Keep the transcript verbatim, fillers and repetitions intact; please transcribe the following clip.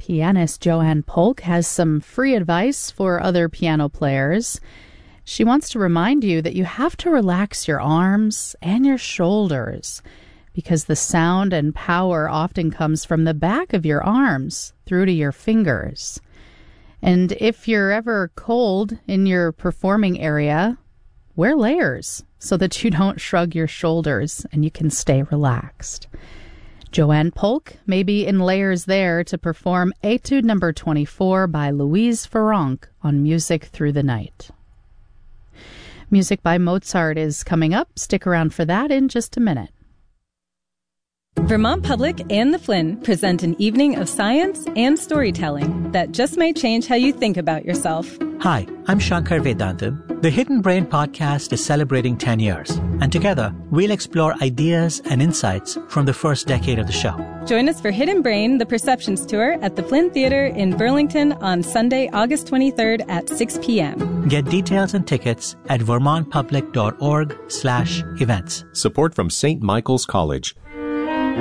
Pianist Joanne Polk has some free advice for other piano players. She wants to remind you that you have to relax your arms and your shoulders because the sound and power often comes from the back of your arms through to your fingers. And if you're ever cold in your performing area, wear layers so that you don't shrug your shoulders and you can stay relaxed. Joanne Polk may be in layers there to perform Etude number twenty-four by Louise Farrenc on Music Through the Night. Music by Mozart is coming up. Stick around for that in just a minute. Vermont Public and the Flynn present an evening of science and storytelling that just might change how you think about yourself. Hi, I'm Shankar Vedantam. The Hidden Brain podcast is celebrating ten years, and together we'll explore ideas and insights from the first decade of the show. Join us for Hidden Brain, the Perceptions Tour at the Flynn Theatre in Burlington on Sunday, August twenty-third at six p.m. Get details and tickets at vermontpublic.org slash events. Support from Saint Michael's College.